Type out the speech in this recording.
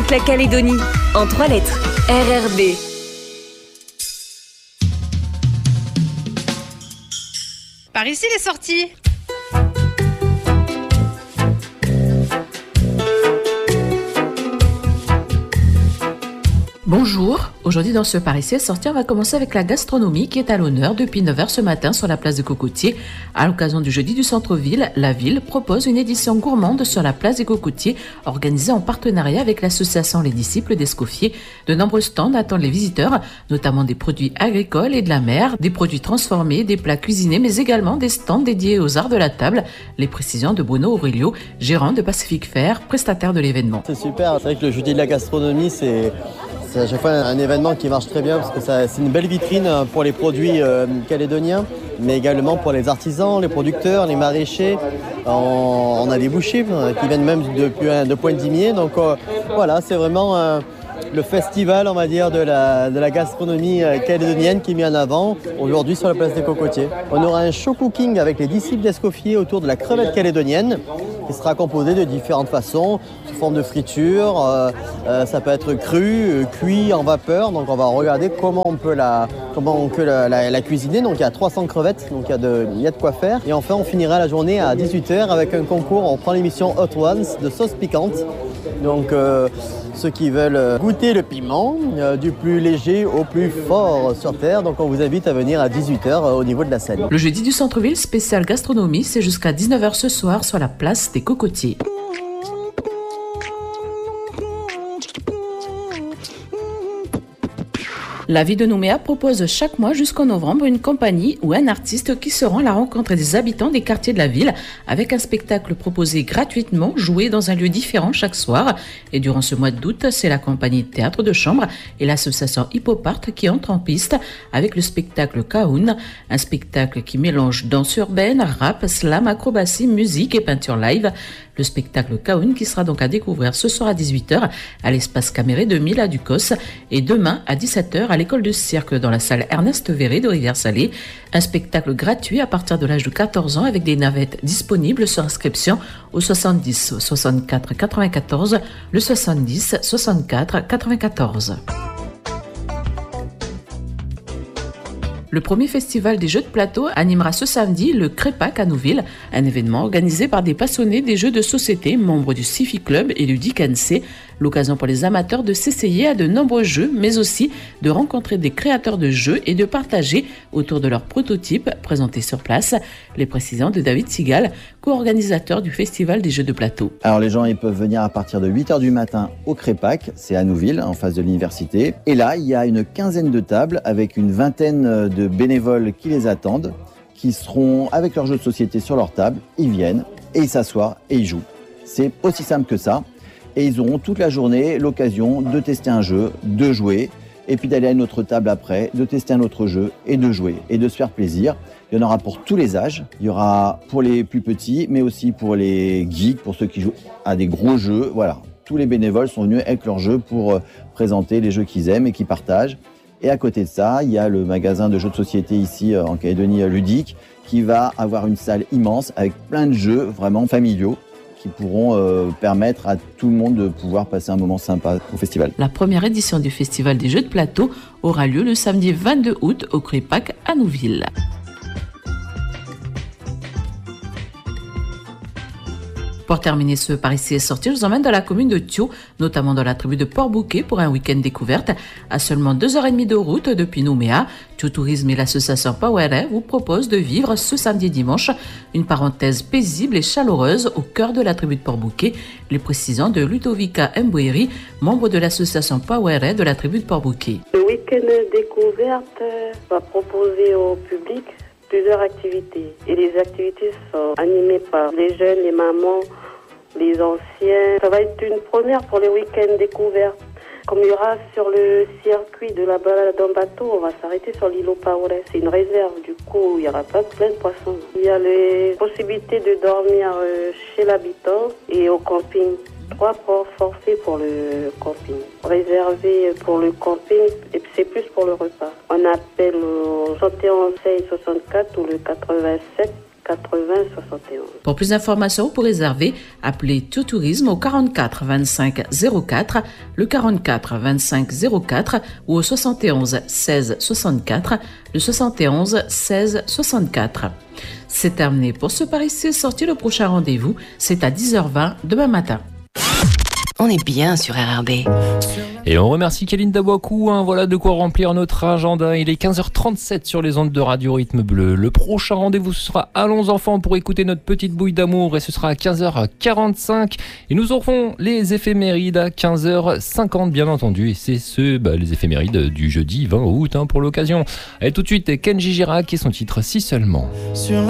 toute la Calédonie, en 3 lettres. RRB. Par ici les sorties. Bonjour, aujourd'hui dans ce Par ici sortir, on va commencer avec la gastronomie qui est à l'honneur depuis 9h ce matin sur la place des Cocotiers. À l'occasion du jeudi du centre-ville, la ville propose une édition gourmande sur la place des Cocotiers organisée en partenariat avec l'association Les Disciples d'Escoffier. De nombreux stands attendent les visiteurs, notamment des produits agricoles et de la mer, des produits transformés, des plats cuisinés, mais également des stands dédiés aux arts de la table. Les précisions de Bruno Aurelio, gérant de Pacific Fair, prestataire de l'événement. C'est super, c'est vrai que le jeudi de la gastronomie, c'est à chaque fois un événement qui marche très bien parce que c'est une belle vitrine pour les produits calédoniens, mais également pour les artisans, les producteurs, les maraîchers. On a des bouchers qui viennent même de Pointe-Dimier. Donc voilà, c'est vraiment le festival, on va dire, de la gastronomie calédonienne qui est mis en avant aujourd'hui sur la place des Cocotiers. On aura un show cooking avec les disciples d'Escoffier autour de la crevette calédonienne qui sera composée de différentes façons, sous forme de friture, ça peut être cru, cuit en vapeur. Donc on va regarder comment on peut la cuisiner. Donc il y a 300 crevettes, donc il y a de quoi faire. Et enfin on finira la journée à 18h avec un concours. On prend l'émission Hot Ones de sauce piquante. Donc ceux qui veulent goûter le piment, du plus léger au plus fort sur terre. Donc on vous invite à venir à 18h au niveau de la scène. Le jeudi du centre-ville spécial gastronomie, c'est jusqu'à 19h ce soir sur la place des Cocotiers. La ville de Nouméa propose chaque mois jusqu'en novembre une compagnie ou un artiste qui se rend à la rencontre des habitants des quartiers de la ville avec un spectacle proposé gratuitement, joué dans un lieu différent chaque soir. Et durant ce mois d'août, c'est la compagnie Théâtre de Chambre et l'association Hippopart qui entrent en piste avec le spectacle Kaoun, un spectacle qui mélange danse urbaine, rap, slam, acrobatie, musique et peinture live. Le spectacle Kaoun qui sera donc à découvrir ce soir à 18h à l'espace Caméré de Mila Ducos et demain à 17h à l'école de cirque dans la salle Ernest Verré de Rivière-Salée. Un spectacle gratuit à partir de l'âge de 14 ans avec des navettes disponibles sur inscription au 70 64 94, le 70 64 94. Le premier festival des jeux de plateau animera ce samedi le Crépac à Nouville, un événement organisé par des passionnés des jeux de société, membres du Sci-Fi Club et du DICANC. L'occasion pour les amateurs de s'essayer à de nombreux jeux, mais aussi de rencontrer des créateurs de jeux et de partager autour de leurs prototypes présentés sur place. Les précisions de David Sigal, co-organisateur du festival des jeux de plateau. Alors les gens ils peuvent venir à partir de 8h du matin au Crépac, c'est à Nouville, en face de l'université. Et là, il y a une quinzaine de tables avec une vingtaine de bénévoles qui les attendent, qui seront avec leurs jeux de société sur leur table. Ils viennent et ils s'assoient et ils jouent. C'est aussi simple que ça. Et ils auront toute la journée l'occasion de tester un jeu, de jouer, et puis d'aller à une autre table après, de tester un autre jeu et de jouer et de se faire plaisir. Il y en aura pour tous les âges. Il y aura pour les plus petits, mais aussi pour les geeks, pour ceux qui jouent à des gros jeux. Voilà, tous les bénévoles sont venus avec leurs jeux pour présenter les jeux qu'ils aiment et qu'ils partagent. Et à côté de ça, il y a le magasin de jeux de société ici en Calédonie ludique qui va avoir une salle immense avec plein de jeux vraiment familiaux qui pourront permettre à tout le monde de pouvoir passer un moment sympa au festival. La première édition du Festival des Jeux de Plateau aura lieu le samedi 22 août au Crépac à Nouville. Pour terminer ce Par ici et sortir, je vous emmène dans la commune de Thio, notamment dans la tribu de Port-Bouquet pour un week-end découverte. À seulement 2h30 de route depuis Nouméa, Thio Tourisme et l'association Powere vous proposent de vivre ce samedi et dimanche une parenthèse paisible et chaleureuse au cœur de la tribu de Port-Bouquet. Les précisions de Ludovica Mboueri, membre de l'association Powere de la tribu de Port-Bouquet. Le week-end découverte va proposer au public plusieurs activités. Et les activités sont animées par les jeunes, les mamans, les anciens. Ça va être une première pour les week-ends découvertes. Comme il y aura sur le circuit de la balade en bateau, on va s'arrêter sur l'îlot Paolet. C'est une réserve, du coup, il y aura plein de poissons. Il y a les possibilités de dormir chez l'habitant et au camping. 3 forfaits pour le camping. Réservé pour le camping, et c'est plus pour le repas. On appelle au 71 64 ou le 87 80 71. Pour plus d'informations ou pour réserver, appelez Tout Tourisme au 44 25 04, le 44 25 04 ou au 71 16 64, le 71 16 64. C'est terminé pour ce Par ici sorti. Le prochain rendez-vous, c'est à 10h20 demain matin. On est bien sur RRB. Et on remercie Kéline Dabouakou, voilà de quoi remplir notre agenda. Il est 15h37 sur les ondes de Radio Rythme Bleu. Le prochain rendez-vous sera Allons enfants pour écouter notre petite bouille d'amour et ce sera à 15h45. Et nous aurons les éphémérides à 15h50 bien entendu. Et c'est les éphémérides du jeudi 20 août pour l'occasion. Allez tout de suite, Kenji Girac et son titre Si seulement.